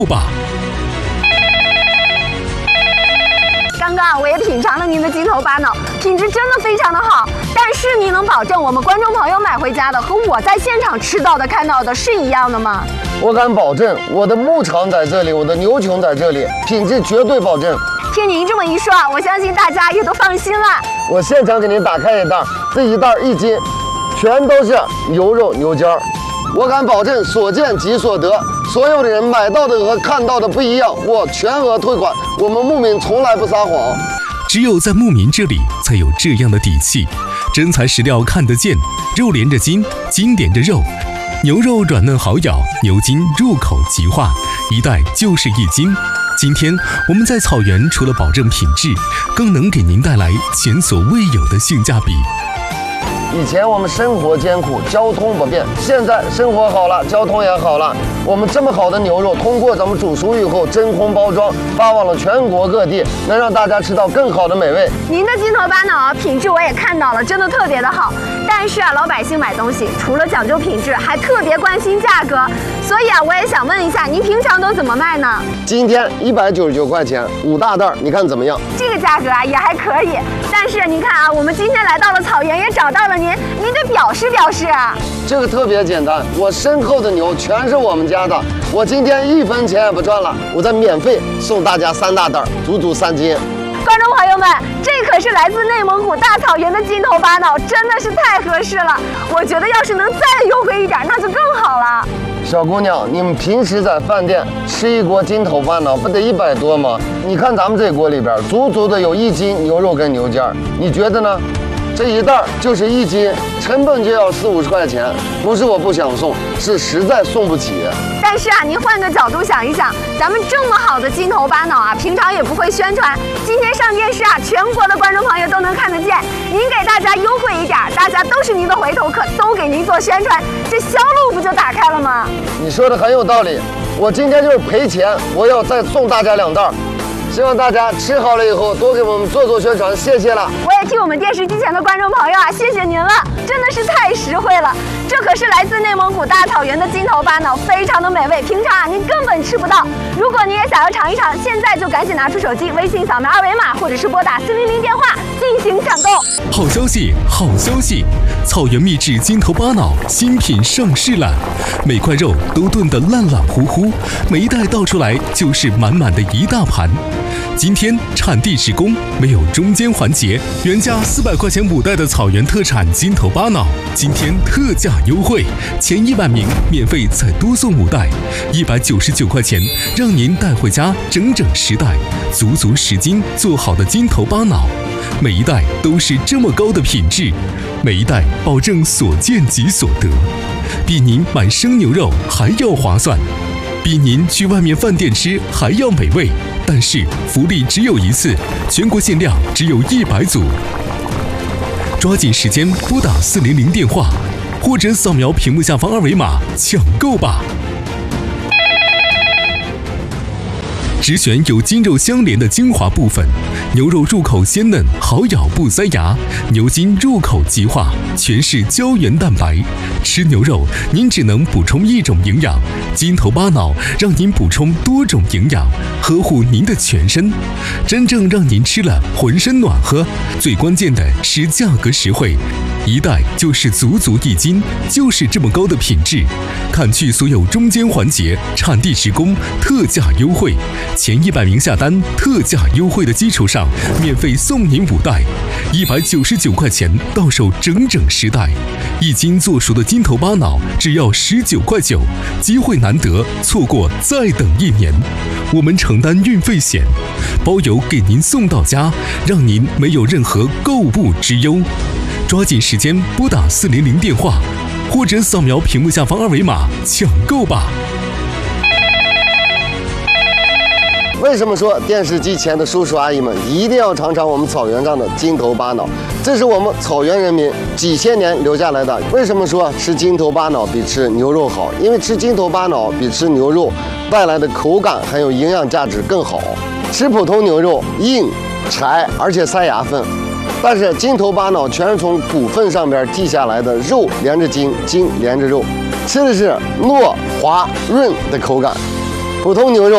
吧。 刚刚我也品尝了您的筋头巴脑，品质真的非常的好。但是您能保证我们观众朋友买回家的和我在现场吃到的、看到的是一样的吗？ 我敢保证，我的牧场在这里，我的牛群在这里，品质绝对保证。 听您这么一说，我相信大家也都放心了。 我现场给您打开一袋，这一袋1斤，全都是牛肉牛筋儿。我敢保证，所见即所得，所有的人买到的和看到的不一样，我全额退款。我们牧民从来不撒谎。 只有在牧民这里才有这样的底气，真材实料看得见，肉连着筋，筋连着肉，牛肉软嫩好咬，牛筋入口即化，一袋就是1斤。今天我们在草原除了保证品质，更能给您带来前所未有的性价比。 以前我们生活艰苦，交通不便，现在生活好了，交通也好了。我们这么好的牛肉，通过咱们煮熟以后真空包装，发往了全国各地，能让大家吃到更好的美味。 您的筋头巴脑品质我也看到了，真的特别的好。但是老百姓买东西除了讲究品质，还特别关心价格。所以我也想问一下，您平常都怎么卖呢？ 今天199块钱5大袋，你看怎么样？ 这个价格也还可以。但是您看我们今天来到了草原，也找到了您得表示表示啊。 这个特别简单，我身后的牛全是我们家的，我今天1分钱也不赚了，我再免费送大家3大袋，足3斤。 观众朋友们，这可是来自内蒙古大草原的筋头巴脑，真的是太合适了。我觉得要是能再优惠一点，那就更好了。 小姑娘，你们平时在饭店吃一锅筋头巴脑不得100多吗？你看咱们这锅里边足的有1斤牛肉跟牛筋儿，你觉得呢？这一袋就是1斤，成本就要40-50块钱，不是我不想送，是实在送不起。 但是您换个角度想一想，咱们这么好的筋头巴脑平常也不会宣传，今天上电视全国的观众朋友都能看得见。您给大家优惠一点，大家都是您的回头客，都给您做宣传，这销路不就打开了吗？ 你说的很有道理，我今天就是赔钱，我要再送大家2袋。希望大家吃好了以后多给我们做宣传，谢谢了。 我也替我们电视机前的观众朋友谢谢您了，真的是太实惠了。这可是来自内蒙古大草原的筋头巴脑，非常的美味，平常您根本吃不到。如果你也想要尝一尝，现在就赶紧拿出手机，微信扫描2维码，或者是拨打400电话进行抢购。 好消息，好消息！草原秘制筋头巴脑新品上市了，每块肉都炖得烂烂乎乎，每一袋倒出来就是满满的一大盘。今天产地直供，没有中间环节，原价400块钱5袋的草原特产筋头巴脑，今天特价优惠，前100名免费再多送5袋，199块钱，让您带回家整10袋，足10斤做好的筋头巴脑，每一袋都是这么高的品质，每一袋保证所见即所得，比您买生牛肉还要划算，比您去外面饭店吃还要美味。但是福利只有1次，全国限量只有100组，抓紧时间拨打400电话，或者扫描屏幕下方2维码抢购吧。只选有筋肉相连的精华部分，牛肉入口鲜嫩，好咬不塞牙；牛筋入口即化，全是胶原蛋白。吃牛肉，您只能补充1种营养，筋头巴脑让您补充多种营养，呵护您的全身，真正让您吃了浑身暖和。最关键的是价格实惠，一袋就是足1斤，就是这么高的品质。砍去所有中间环节，产地直供，特价优惠。前100名下单，特价优惠的基础上，免费送您5袋，199块钱到手整10袋，1斤做熟的筋头巴脑只要19块9，机会难得，错过再等1年。我们承担运费险，包邮给您送到家，让您没有任何购物之忧。抓紧时间拨打400电话，或者扫描屏幕下方2维码抢购吧。 为什么说电视机前的叔叔阿姨们一定要尝尝我们草原上的筋头巴脑？这是我们草原人民几千年留下来的。为什么说吃筋头巴脑比吃牛肉好？因为吃筋头巴脑比吃牛肉带来的口感还有营养价值更好。吃普通牛肉硬柴，而且塞牙缝，但是筋头巴脑全是从骨缝上边剔下来的，肉连着筋，筋连着肉，吃的是糯滑润的口感。普通牛肉